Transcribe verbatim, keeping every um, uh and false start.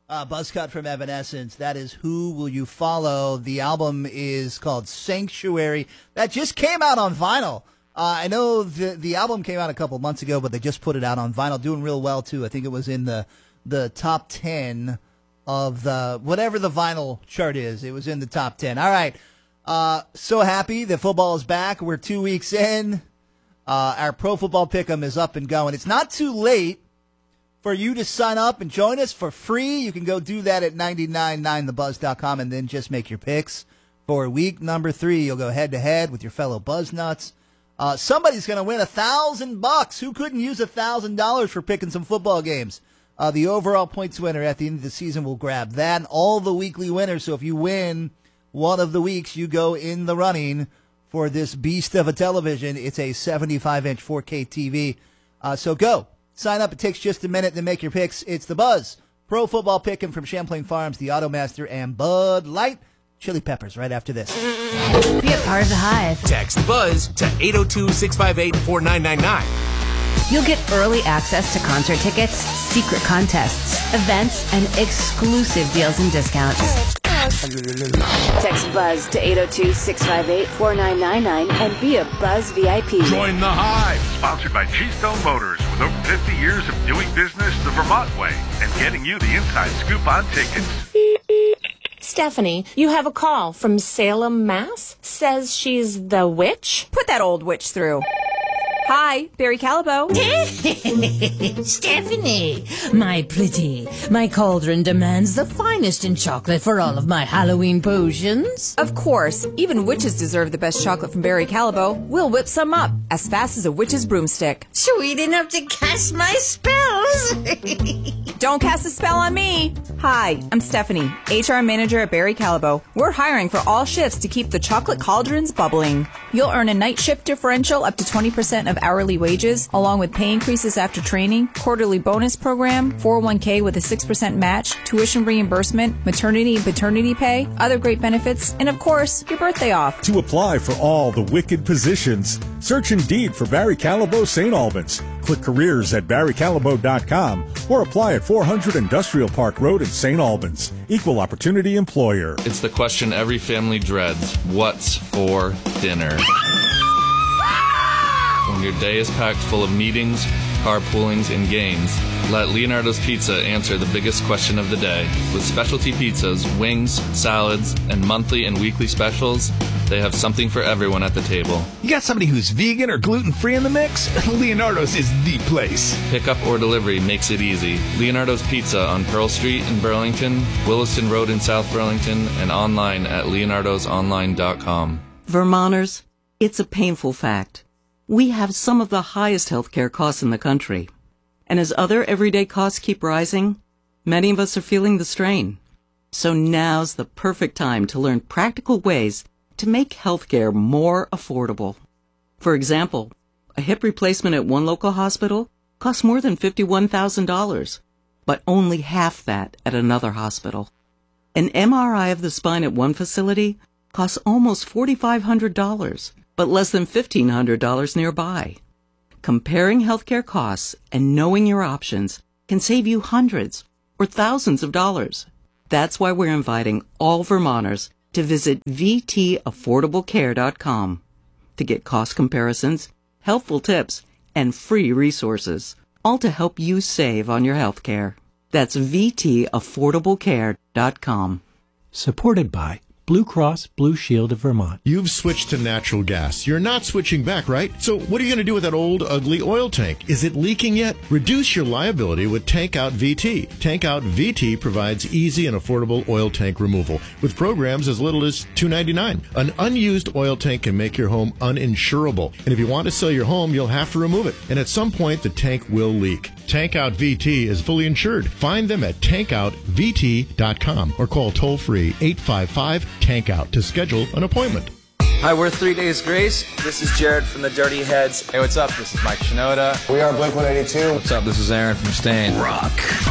Uh, Buzzcut from Evanescence. That is Who Will You Follow? The album is called Sanctuary. That just came out on vinyl. Uh, I know the the album came out a couple months ago, but they just put it out on vinyl, doing real well too. I think it was in the the top ten of the whatever the vinyl chart is. It was in the top ten. All right. Uh, so happy that football is back. We're two weeks in. Uh, our Pro Football Pick'em is up and going. It's not too late for you to sign up and join us for free. You can go do that at nine nine nine the buzz dot com and then just make your picks. For week number three, you'll go head-to-head with your fellow Buzz Nuts. Uh, somebody's going to win a thousand bucks. Who couldn't use a thousand dollars for picking some football games? Uh, the overall points winner at the end of the season will grab that and all the weekly winners. So if you win one of the weeks, you go in the running for this beast of a television. It's a seventy-five inch four K T V. Uh, so go. Sign up. It takes just a minute to make your picks. It's the Buzz Pro Football Pick'em from Champlain Farms, the Automaster, and Bud Light. Chili Peppers right after this. Be a part of the Hive. Text BUZZ to eight oh two, six five eight, four nine nine nine. You'll get early access to concert tickets, secret contests, events, and exclusive deals and discounts. Text BUZZ to eight oh two, six five eight, four nine nine nine and be a Buzz V I P. Join the Hive. Sponsored by Keystone Motors with over fifty years of doing business the Vermont way and getting you the inside scoop on tickets. Stephanie, you have a call from Salem, Mass. Says she's the witch? Put that old witch through. Hi, Barry Callebaut. Stephanie, my pretty, my cauldron demands the finest in chocolate for all of my Halloween potions. Of course, even witches deserve the best chocolate from Barry Callebaut. We'll whip some up as fast as a witch's broomstick. Sweet enough to cast my spells. Don't cast a spell on me. Hi, I'm Stephanie, H R manager at Barry Callebaut. We're hiring for all shifts to keep the chocolate cauldrons bubbling. You'll earn a night shift differential up to twenty percent of hourly wages, along with pay increases after training, quarterly bonus program, four oh one k with a six percent match, tuition reimbursement, maternity and paternity pay, other great benefits, and of course, your birthday off. To apply for all the wicked positions, search Indeed for Barry Callebaut Saint Albans. Click careers at barry callebaut dot com or apply at four hundred Industrial Park Road in Saint Albans. Equal opportunity employer. It's the question every family dreads. What's for dinner? When your day is packed full of meetings, carpoolings, and games, let Leonardo's Pizza answer the biggest question of the day. With specialty pizzas, wings, salads, and monthly and weekly specials, they have something for everyone at the table. You got somebody who's vegan or gluten-free in the mix? Leonardo's is the place. Pickup or delivery makes it easy. Leonardo's Pizza on Pearl Street in Burlington, Williston Road in South Burlington, and online at leonardos online dot com. Vermonters, it's a painful fact. We have some of the highest healthcare costs in the country. And as other everyday costs keep rising, many of us are feeling the strain. So now's the perfect time to learn practical ways to make healthcare more affordable. For example, a hip replacement at one local hospital costs more than fifty-one thousand dollars, but only half that at another hospital. An M R I of the spine at one facility costs almost four thousand five hundred dollars, but less than fifteen hundred dollars nearby. Comparing healthcare costs and knowing your options can save you hundreds or thousands of dollars. That's why we're inviting all Vermonters to visit v t affordable care dot com to get cost comparisons, helpful tips, and free resources, all to help you save on your health care. That's v t affordable care dot com. Supported by Blue Cross Blue Shield of Vermont. You've switched to natural gas. You're not switching back, right? So what are you going to do with that old, ugly oil tank? Is it leaking yet? Reduce your liability with Tank Out V T. Tank Out V T provides easy and affordable oil tank removal with programs as little as two dollars and ninety-nine cents. An unused oil tank can make your home uninsurable. And if you want to sell your home, you'll have to remove it. And at some point, the tank will leak. Tank Out V T is fully insured. Find them at tank out v t dot com or call toll-free eight five five tank out to schedule an appointment. Hi, we're Three Days Grace. This is Jared from the Dirty Heads. Hey, what's up? This is Mike Shinoda. We are Blink one eighty-two. What's up? This is Aaron from Stain. Rock.